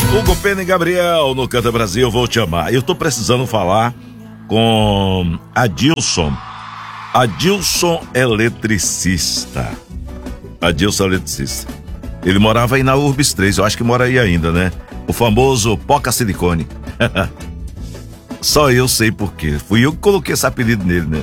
Hugo Pena e Gabriel no Canta Brasil, vou te amar. Eu tô precisando falar com Adilson eletricista. Adilson eletricista. Ele morava aí na Urbis 3, eu acho que mora aí ainda, né? O famoso Poca Silicone. Só eu sei por quê. Fui eu que coloquei esse apelido nele, né?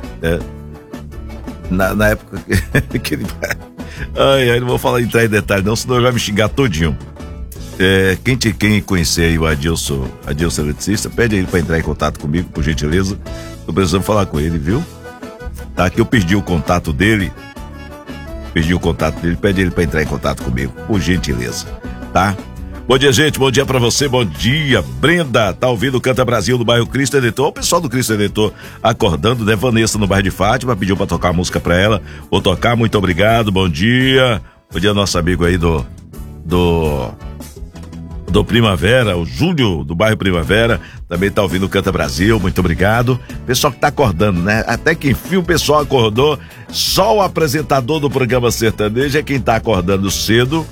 Na época que ele... Ai, não vou entrar em detalhe não, senão ele vai me xingar todinho. Quem conhecer aí o Adilson eletricista, pede ele pra entrar em contato comigo, por gentileza. Tô precisando falar com ele, viu? Tá, que eu perdi o contato dele. Pede ele pra entrar em contato comigo, por gentileza, tá? Bom dia, gente, bom dia pra você, bom dia. Brenda, tá ouvindo o Canta Brasil do bairro Cristo Redentor. O pessoal do Cristo Redentor acordando, né? Vanessa no bairro de Fátima, pediu pra tocar a música pra ela. Vou tocar, muito obrigado, bom dia. Bom dia, nosso amigo aí do Primavera, o Júlio do bairro Primavera, também tá ouvindo o Canta Brasil, muito obrigado. Pessoal que tá acordando, né? Até que enfim o pessoal acordou. Só o apresentador do programa sertanejo é quem tá acordando cedo.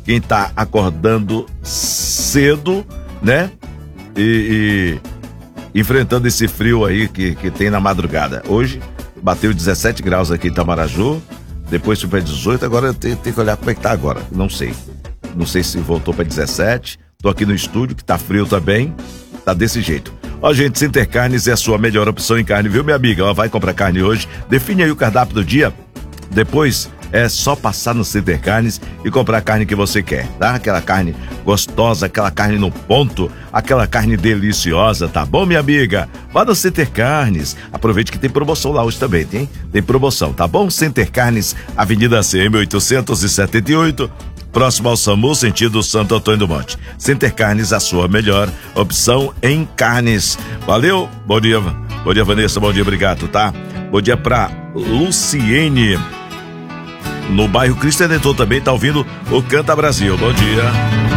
Né? E enfrentando esse frio aí que tem na madrugada. Hoje bateu 17 graus aqui em Itamaraju, depois foi para 18, agora tem que olhar como é que tá agora. Não sei se voltou para 17. Tô aqui no estúdio, que tá frio também, tá desse jeito. Ó, gente, Center Carnes é a sua melhor opção em carne, viu, minha amiga? Ela vai comprar carne hoje, define aí o cardápio do dia, depois é só passar no Center Carnes e comprar a carne que você quer, tá? Aquela carne gostosa, aquela carne no ponto, aquela carne deliciosa, tá bom, minha amiga? Vá no Center Carnes, aproveite que tem promoção lá hoje também, tem promoção, tá bom? Center Carnes, Avenida CM 878, próximo ao SAMU, sentido Santo Antônio do Monte. Center Carnes, a sua melhor opção em carnes. Valeu, bom dia Vanessa, bom dia, obrigado, tá? Bom dia pra Luciene, no bairro Cristo Redentor, também tá ouvindo o Canta Brasil, bom dia.